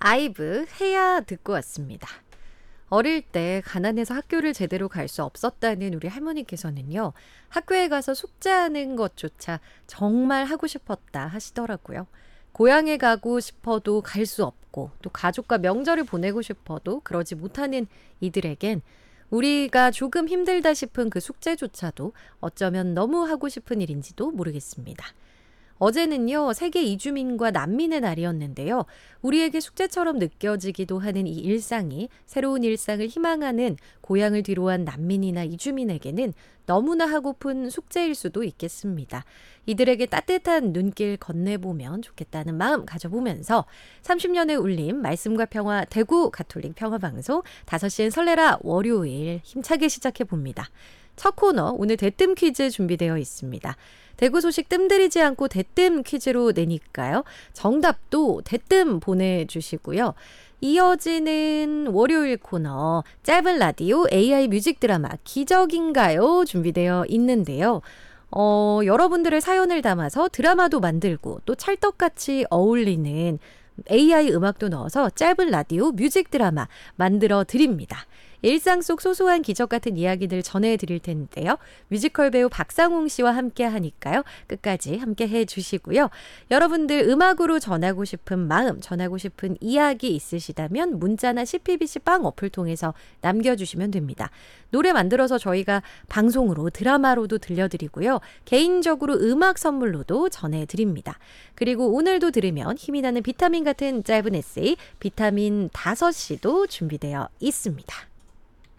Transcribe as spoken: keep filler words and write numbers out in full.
아이브 해야 듣고 왔습니다. 어릴 때 가난해서 학교를 제대로 갈 수 없었다는 우리 할머니께서는요. 학교에 가서 숙제하는 것조차 정말 하고 싶었다 하시더라고요. 고향에 가고 싶어도 갈 수 없고 또 가족과 명절을 보내고 싶어도 그러지 못하는 이들에겐 우리가 조금 힘들다 싶은 그 숙제조차도 어쩌면 너무 하고 싶은 일인지도 모르겠습니다. 어제는요, 세계 이주민과 난민의 날이었는데요. 우리에게 숙제처럼 느껴지기도 하는 이 일상이 새로운 일상을 희망하는 고향을 뒤로한 난민이나 이주민에게는 너무나 하고픈 숙제일 수도 있겠습니다. 이들에게 따뜻한 눈길 건네보면 좋겠다는 마음 가져보면서 삼십 년의 울림, 말씀과 평화, 대구 가톨릭 평화방송 다섯 시엔 설레라 월요일 힘차게 시작해봅니다. 첫 코너, 오늘 대뜸 퀴즈 준비되어 있습니다. 대구 소식 뜸들이지 않고 대뜸 퀴즈로 내니까요. 정답도 대뜸 보내주시고요. 이어지는 월요일 코너 짧은 라디오 에이아이 뮤직 드라마 기적인가요? 준비되어 있는데요. 어, 여러분들의 사연을 담아서 드라마도 만들고 또 찰떡같이 어울리는 에이아이 음악도 넣어서 짧은 라디오 뮤직 드라마 만들어 드립니다. 일상 속 소소한 기적 같은 이야기들 전해드릴 텐데요. 뮤지컬 배우 박상웅 씨와 함께 하니까요. 끝까지 함께 해주시고요. 여러분들 음악으로 전하고 싶은 마음, 전하고 싶은 이야기 있으시다면 문자나 씨피비씨 빵 어플 통해서 남겨주시면 됩니다. 노래 만들어서 저희가 방송으로 드라마로도 들려드리고요. 개인적으로 음악 선물로도 전해드립니다. 그리고 오늘도 들으면 힘이 나는 비타민 같은 짧은 에세이 비타민 다섯 시도 준비되어 있습니다.